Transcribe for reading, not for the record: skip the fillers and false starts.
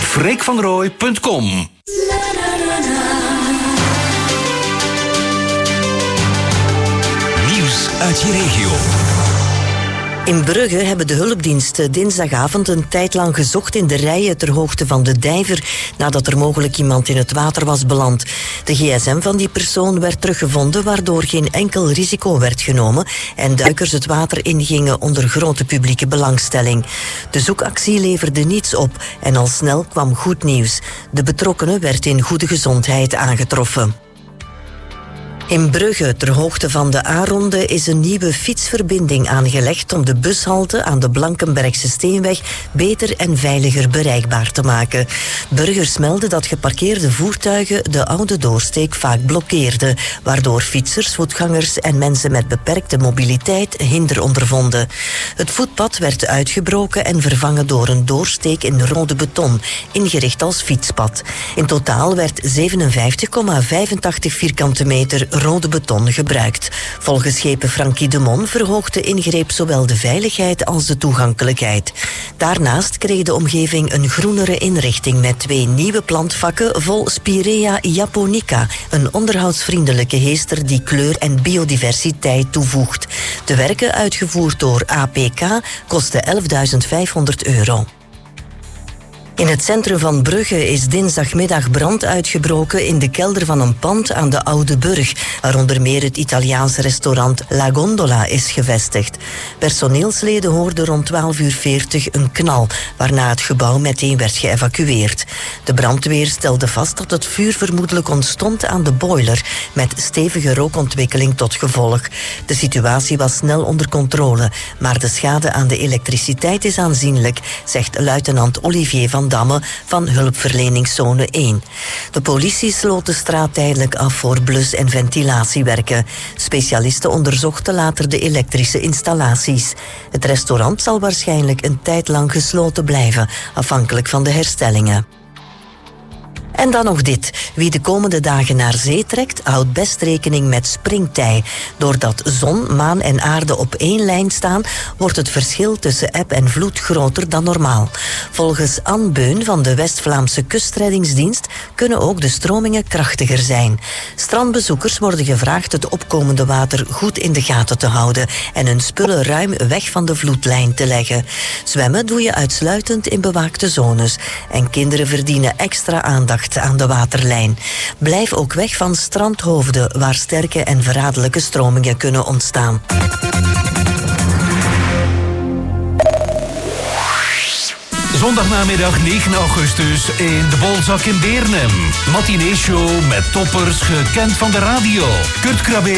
freekvanrooij.com. Nieuws uit je regio. In Brugge hebben de hulpdiensten dinsdagavond een tijd lang gezocht in de rijen ter hoogte van de Dijver nadat er mogelijk iemand in het water was beland. De gsm van die persoon werd teruggevonden, waardoor geen enkel risico werd genomen en duikers het water ingingen onder grote publieke belangstelling. De zoekactie leverde niets op en al snel kwam goed nieuws. De betrokkene werd in goede gezondheid aangetroffen. In Brugge, ter hoogte van de A-ronde, is een nieuwe fietsverbinding aangelegd om de bushalte aan de Blankenbergse Steenweg beter en veiliger bereikbaar te maken. Burgers melden dat geparkeerde voertuigen de oude doorsteek vaak blokkeerden, waardoor fietsers, voetgangers en mensen met beperkte mobiliteit hinder ondervonden. Het voetpad werd uitgebroken en vervangen door een doorsteek in rode beton, ingericht als fietspad. In totaal werd 57,85 vierkante meter rode beton gebruikt. Volgens schepen Frankie de Mon verhoogt de ingreep zowel de veiligheid als de toegankelijkheid. Daarnaast kreeg de omgeving een groenere inrichting met 2 nieuwe plantvakken vol Spirea japonica, een onderhoudsvriendelijke heester die kleur en biodiversiteit toevoegt. De werken, uitgevoerd door APK, kosten €11.500. In het centrum van Brugge is dinsdagmiddag brand uitgebroken in de kelder van een pand aan de Oude Burg, waar onder meer het Italiaanse restaurant La Gondola is gevestigd. Personeelsleden hoorden rond 12:40 een knal, waarna het gebouw meteen werd geëvacueerd. De brandweer stelde vast dat het vuur vermoedelijk ontstond aan de boiler, met stevige rookontwikkeling tot gevolg. De situatie was snel onder controle, maar de schade aan de elektriciteit is aanzienlijk, zegt luitenant Olivier van Damme van hulpverleningszone 1. De politie sloot de straat tijdelijk af voor blus- en ventilatiewerken. Specialisten onderzochten later de elektrische installaties. Het restaurant zal waarschijnlijk een tijd lang gesloten blijven, afhankelijk van de herstellingen. En dan nog dit. Wie de komende dagen naar zee trekt, houdt best rekening met springtij. Doordat zon, maan en aarde op één lijn staan, wordt het verschil tussen eb en vloed groter dan normaal. Volgens Anne Beun van de West-Vlaamse Kustreddingsdienst kunnen ook de stromingen krachtiger zijn. Strandbezoekers worden gevraagd het opkomende water goed in de gaten te houden en hun spullen ruim weg van de vloedlijn te leggen. Zwemmen doe je uitsluitend in bewaakte zones. En kinderen verdienen extra aandacht aan de waterlijn. Blijf ook weg van strandhoofden waar sterke en verraderlijke stromingen kunnen ontstaan. Zondagnamiddag 9 augustus in de Bolzak in Beernem. Matinee-show met toppers gekend van de radio. Kurt Krabbe